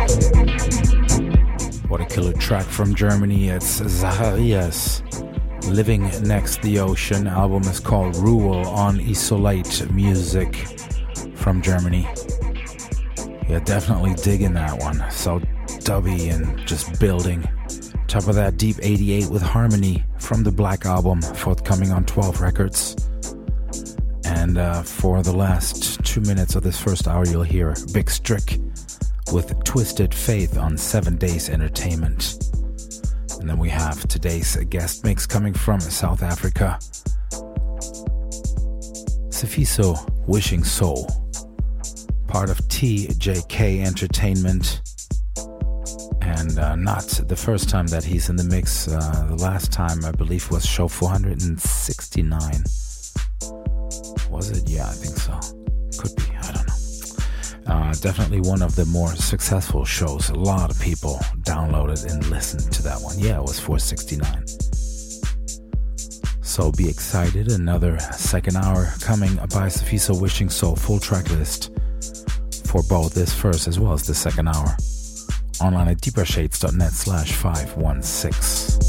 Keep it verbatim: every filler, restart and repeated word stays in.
What a killer track from Germany. It's Zacharias, Living Next the Ocean. Album is called Rule on Isolate Music from Germany. Yeah, definitely digging that one. So dubby and just building. Top of that, Deep eighty-eight with Harmony from the Black Album, forthcoming on twelve Records. And uh, for the last two minutes of this first hour, you'll hear Big Strick with Twisted Faith on Seven Days Entertainment. And then we have today's guest mix coming from South Africa. Sifiso Wishing Soul, part of T J K Entertainment. And uh, not the first time that he's in the mix. Uh, the last time, I believe, was show four hundred sixty-nine. Was it? Yeah, I think so. Could be. I don't know. Uh, definitely one of the more successful shows. A lot of people downloaded and listened to that one. Yeah, it was four sixty-nine. So be excited. Another second hour coming by Sifiso Wishing Soul. Full track list for both this first as well as the second hour. Online at deepershades dot net slash five one six.